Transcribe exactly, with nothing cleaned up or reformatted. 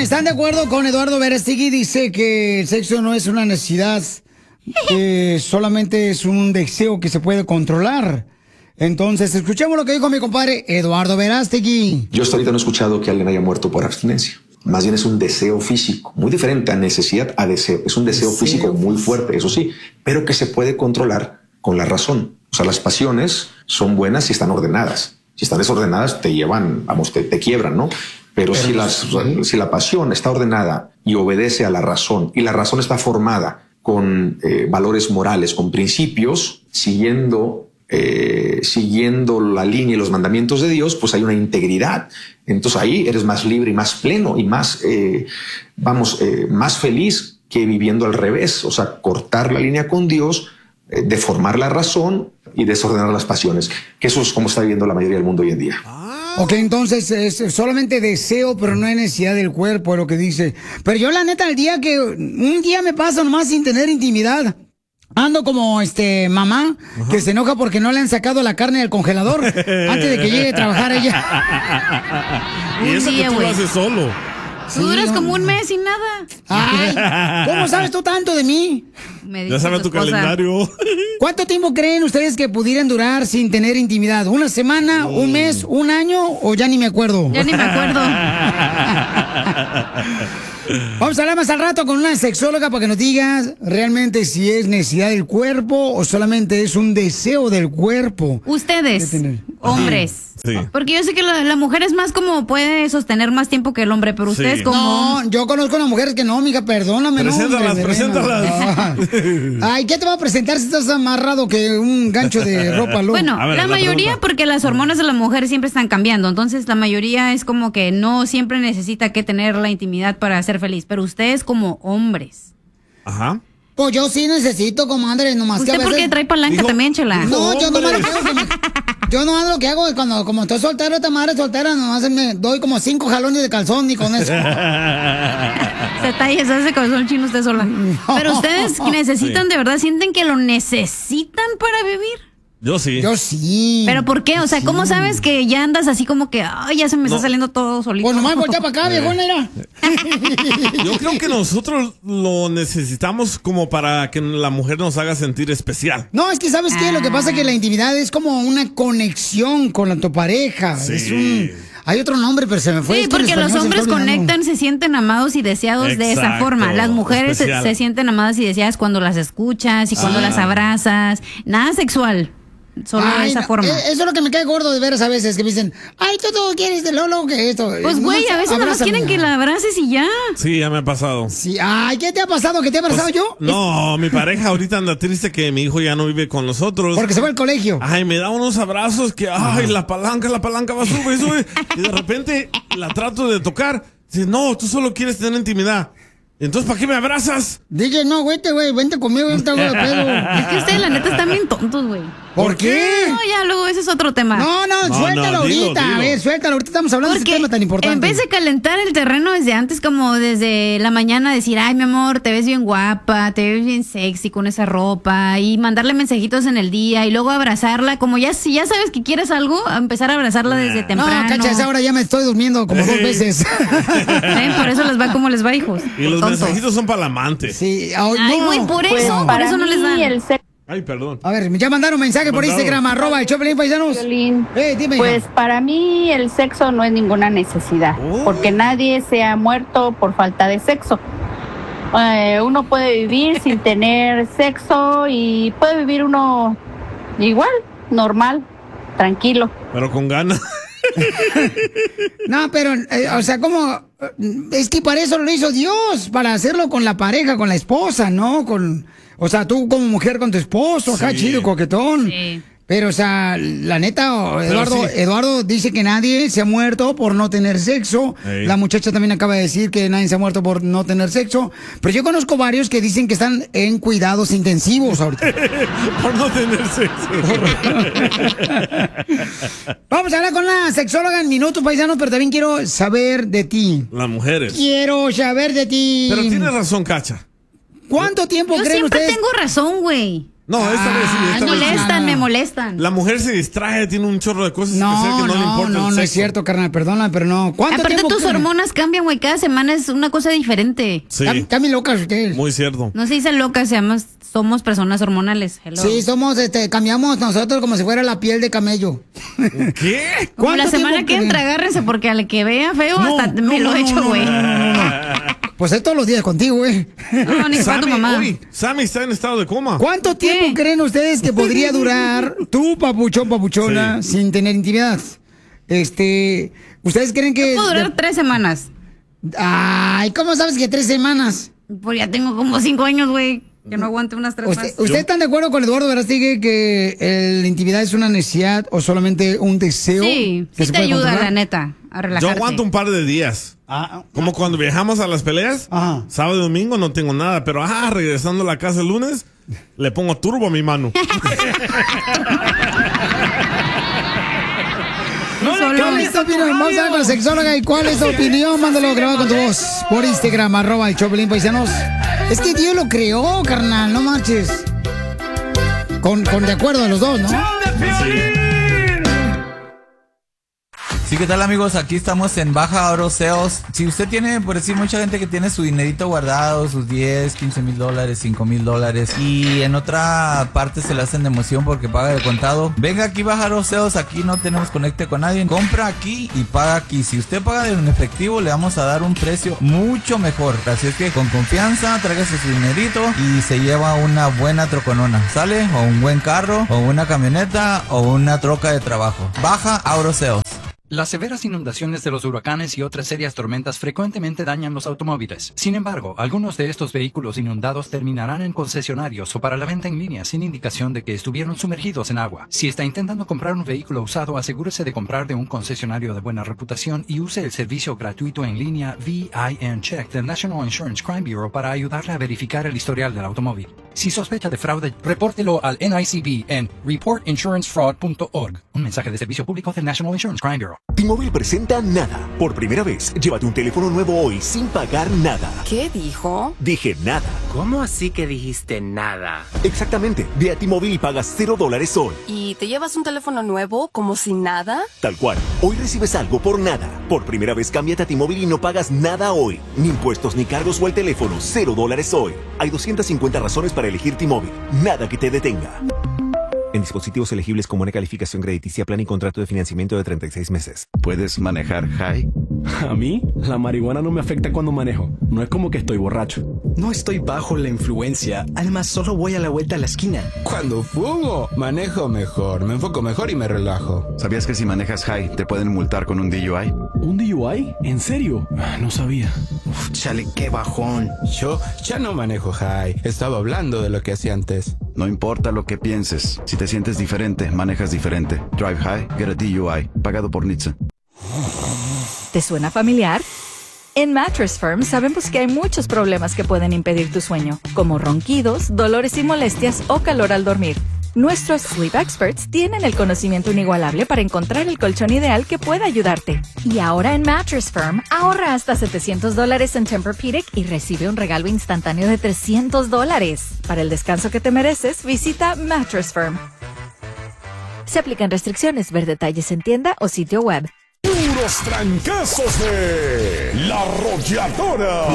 ¿están de acuerdo con Eduardo Verástegui? Dice que el sexo no es una necesidad, que solamente es un deseo que se puede controlar. Entonces, escuchemos lo que dijo mi compadre Eduardo Verástegui. Yo hasta ahorita no he escuchado que alguien haya muerto por abstinencia. Más bien es un deseo físico, muy diferente a necesidad a deseo. Es un deseo, deseo físico muy fuerte, eso sí, pero que se puede controlar con la razón. O sea, las pasiones son buenas si están ordenadas. Si están desordenadas, te llevan, vamos, te, te quiebran, ¿no? Pero, Pero si, las, sí. si la pasión está ordenada y obedece a la razón, y la razón está formada con eh, valores morales, con principios, siguiendo... Eh, siguiendo la línea y los mandamientos de Dios, pues hay una integridad. Entonces ahí eres más libre y más pleno y más, eh, vamos, eh, más feliz que viviendo al revés. O sea, cortar la línea con Dios, eh, deformar la razón y desordenar las pasiones. Que eso es como está viviendo la mayoría del mundo hoy en día. Ok, entonces es solamente deseo, pero no hay necesidad del cuerpo, es lo que dice. Pero yo la neta, el día que un día me paso nomás sin tener intimidad, ando como este mamá, ajá, que se enoja porque no le han sacado la carne del congelador antes de que llegue a trabajar ella. Y eso que tú lo haces solo. Tú sí, duras no, como un mes sin nada. Ay, ¿cómo sabes tú tanto de mí? Me ya sabes tu, tu calendario. ¿Cuánto tiempo creen ustedes que pudieran durar sin tener intimidad? ¿Una semana, oh. un mes, un año o ya ni me acuerdo? Ya ni me acuerdo. Vamos a hablar más al rato con una sexóloga para que nos digas realmente si es necesidad del cuerpo o solamente es un deseo del cuerpo. Ustedes, hombres. Sí. Porque yo sé que la, la mujer es más como puede sostener más tiempo que el hombre, pero ustedes sí. como... No, yo conozco a las mujeres que no, mija, perdóname. Preséntalas, no, preséntalas. No. Ay, ¿qué te va a presentar si estás amarrado que un gancho de ropa? Loco? Bueno, ver, la, la mayoría pregunta. Porque las hormonas de la mujer siempre están cambiando, entonces la mayoría es como que no siempre necesita que tener la intimidad para ser feliz, pero ustedes como hombres. Ajá. Pues yo sí necesito, comadre, nomás ¿Usted que a veces... por qué trae palanca Dijo, también, chela? No, yo nomás lo que hago, me... yo nomás lo que hago es cuando como estoy soltero, esta madre soltera, nomás me doy como cinco jalones de calzón y con eso. Se talla, se hace calzón chino usted sola. No. Pero ustedes necesitan, sí. de verdad, sienten que lo necesitan para vivir. Yo sí. Yo sí. ¿Pero por qué? O sea, ¿cómo sí. sabes que ya andas así como que, ay, ya se me no. está saliendo todo solito? Pues nomás voltea para acá, viejona, mira. Yo creo que nosotros lo necesitamos como para que la mujer nos haga sentir especial. No, es que ¿sabes qué? Ah. Lo que pasa es que la intimidad es como una conexión con la, tu pareja. Sí. Es un... Hay otro nombre, pero se me fue. Sí, porque los hombres conectan, se sienten amados y deseados Exacto, de esa forma. Las mujeres se, se sienten amadas y deseadas cuando las escuchas y cuando ah. las abrazas. Nada sexual. Solo de esa no, forma. Eso es lo que me cae gordo de veras a veces, que me dicen, ay, tú, tú quieres de Lolo que esto. Pues güey, a veces nada más quieren que la abraces y ya. Sí, ya me ha pasado. Sí, ay, ¿qué te ha pasado? ¿Qué te ha abrazado pues, yo? No, mi pareja ahorita anda triste que mi hijo ya no vive con nosotros. Porque se fue al colegio. Ay, me da unos abrazos que, ay, la palanca, la palanca va, sube, sube. Y de repente la trato de tocar. Dice, no, tú solo quieres tener intimidad. Entonces, ¿para qué me abrazas? Dije, no, vete, güey, vente conmigo, yo te hago de pedo. Es que ustedes, la neta, están bien tontos, güey. ¿Por qué? No, ya, luego ese es otro tema. No, no, no suéltalo no, ahorita. Dilo, dilo. A ver, suéltalo. Ahorita estamos hablando Porque de ese tema tan importante. En vez de calentar el terreno desde antes, como desde la mañana, decir, ay, mi amor, te ves bien guapa, te ves bien sexy con esa ropa, y mandarle mensajitos en el día, y luego abrazarla, como ya, si ya sabes que quieres algo, a empezar a abrazarla desde temprano. No, cacha, esa hora ya me estoy durmiendo como dos veces. ¿Ven? Por eso les va como les va, hijos. Y los Tontos. mensajitos son para la amante. Sí. Oh, ay, güey, no. por eso, pues, por eso no les dan. El sexo Ay, perdón. A ver, ya mandaron mensaje por Instagram, arroba el Choplin Paisanos. Eh, dime. Pues para mí el sexo no es ninguna necesidad, oh. porque nadie se ha muerto por falta de sexo. Eh, uno puede vivir sin tener sexo y puede vivir uno igual, normal, tranquilo. Pero con ganas. No, pero, eh, o sea, ¿cómo? Es que para eso lo hizo Dios, para hacerlo con la pareja, con la esposa, ¿no? Con... O sea, tú como mujer con tu esposo, acá sí. chido, coquetón. Sí. Pero, o sea, la neta, Eduardo, sí. Eduardo dice que nadie se ha muerto por no tener sexo. Ey. La muchacha también acaba de decir que nadie se ha muerto por no tener sexo. Pero yo conozco varios que dicen que están en cuidados intensivos ahorita. Por no tener sexo. Vamos a hablar con la sexóloga en minutos, paisanos, pero también quiero saber de ti. Las mujeres. Quiero saber de ti. Pero tienes razón, Cacha. ¿Cuánto tiempo Yo creen siempre ustedes? tengo razón, güey. No, esta vez sí. Esta me vez molestan, sí. me molestan. La mujer se distrae, tiene un chorro de cosas No, que hacer que no, no, le importa no, el no es sexo. cierto, carnal, perdona, pero no. ¿Cuánto Aparte tiempo tus que- hormonas cambian, güey, cada semana es una cosa diferente. Sí. Están están bien locas ustedes. Muy cierto. No se dice locas, se llama, somos personas hormonales. Hello. Sí, somos, este, cambiamos nosotros como si fuera la piel de camello. ¿Qué? Como la ¿Cuánto semana tiempo que que- entra, agárrense, porque al que vea feo No, hasta no, me lo no, he hecho, no, güey. no, no, no, no. Pues es todos los días contigo, ¿eh? No, ni para tu Sammy, mamá. uy, Sammy está en estado de coma. ¿Cuánto tiempo ¿Qué? creen ustedes que podría durar tu papuchón, papuchona, Sí. sin tener intimidad? Este, ¿ustedes creen que...? Puedo durar tres semanas. Ay, ¿cómo sabes que tres semanas? Pues ya tengo como cinco años, güey. Que no aguante unas tres ¿Usted, más. ¿Ustedes están de acuerdo con Eduardo Verástegui que eh, la intimidad es una necesidad o solamente un deseo? Sí, que sí se te puede ayuda, controlar? la neta, a Yo relajarte. aguanto un par de días. Ah, Como cuando viajamos a las peleas, Ajá. sábado y domingo no tengo nada, pero ah, regresando a la casa el lunes, le pongo turbo a mi mano. ¿Cuál es tu opinión? Vamos a ver con la sexóloga. ¿Y cuál es tu opinión? Mándalo grabado con tu voz por Instagram, arroba el Choplin Paisanos. Es que Dios lo creó, carnal, no marches. Con, con de acuerdo a los dos, ¿no? Sí, ¿qué tal, amigos? Aquí estamos en Baja Oro Sales. Si usted tiene, por decir, mucha gente que tiene su dinerito guardado, sus diez, quince mil dólares, cinco mil dólares, y en otra parte se le hacen de emoción porque paga de contado, venga aquí, Baja Oro Sales. Aquí no tenemos conecte con nadie. Compra aquí y paga aquí. Si usted paga en efectivo, le vamos a dar un precio mucho mejor. Así es que con confianza, tráigase su dinerito y se lleva una buena troconona. ¿Sale? O un buen carro, o una camioneta, o una troca de trabajo. Baja Oro Sales. Las severas inundaciones de los huracanes y otras serias tormentas frecuentemente dañan los automóviles. Sin embargo, algunos de estos vehículos inundados terminarán en concesionarios o para la venta en línea sin indicación de que estuvieron sumergidos en agua. Si está intentando comprar un vehículo usado, asegúrese de comprar de un concesionario de buena reputación y use el servicio gratuito en línea V I N Check del National Insurance Crime Bureau para ayudarle a verificar el historial del automóvil. Si sospecha de fraude, repórtelo al N I C B en report insurance fraud punto org. Un mensaje de servicio público del National Insurance Crime Bureau. T-Mobile presenta Nada. Por primera vez, llévate un teléfono nuevo hoy sin pagar nada. ¿Qué dijo? Dije nada. ¿Cómo así que dijiste nada? Exactamente. Ve a T-Mobile y pagas cero dólares hoy. ¿Y te llevas un teléfono nuevo como si nada? Tal cual. Hoy recibes algo por nada. Por primera vez, cámbiate a T-Mobile y no pagas nada hoy. Ni impuestos ni cargos o el teléfono. Cero dólares hoy. Hay doscientas cincuenta razones para elegir T-Mobile. Nada que te detenga. En dispositivos elegibles con buena calificación crediticia, plan y contrato de financiamiento de treinta y seis meses. ¿Puedes manejar high? A mí, la marihuana no me afecta cuando manejo. No es como que estoy borracho. No estoy bajo la influencia. Además, solo voy a la vuelta a la esquina. Cuando fumo, manejo mejor, me enfoco mejor y me relajo. ¿Sabías que si manejas high te pueden multar con un D U I? ¿Un D U I? ¿En serio? No sabía. Uf, chale, qué bajón. Yo ya no manejo high. Estaba hablando de lo que hacía antes. No importa lo que pienses. Si te sientes diferente, manejas diferente. Drive high, get a D U I. Pagado por N H T S A. ¿Te suena familiar? En Mattress Firm sabemos que hay muchos problemas que pueden impedir tu sueño, como ronquidos, dolores y molestias o calor al dormir. Nuestros Sleep Experts tienen el conocimiento inigualable para encontrar el colchón ideal que pueda ayudarte. Y ahora en Mattress Firm, ahorra hasta setecientos dólares en Tempur-Pedic y recibe un regalo instantáneo de trescientos dólares. Para el descanso que te mereces, visita Mattress Firm. Se aplican restricciones. Ver detalles en tienda o sitio web. Puros trancazos de La Arrolladora.